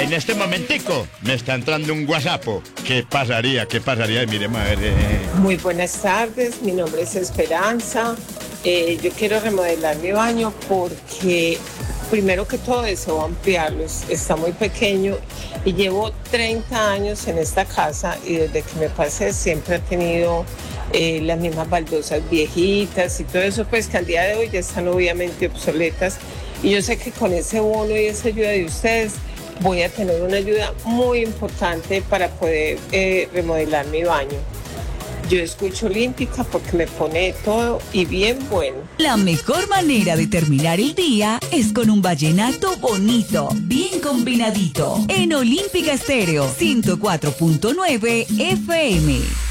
En este momentico me está entrando un WhatsApp. ¿Qué pasaría? ¿Qué pasaría? Miremos a ver. Muy buenas tardes, mi nombre es Esperanza. Yo quiero remodelar mi baño porque primero que todo deseo ampliarlo. Está muy pequeño y llevo 30 años en esta casa y desde que me pasé siempre ha tenido las mismas baldosas viejitas y todo eso, pues que al día de hoy ya están obviamente obsoletas. Y yo sé que con ese bono y esa ayuda de ustedes voy a tener una ayuda muy importante para poder remodelar mi baño. Yo escucho Olímpica porque me pone todo y bien bueno. La mejor manera de terminar el día es con un vallenato bonito, bien combinadito. En Olímpica Estéreo 104.9 FM.